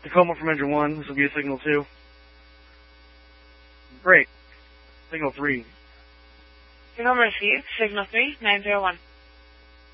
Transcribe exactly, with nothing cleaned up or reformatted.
Tacoma from engine one. This will be a signal two. Great. Signal three. Tacoma received. Signal three, nine zero one.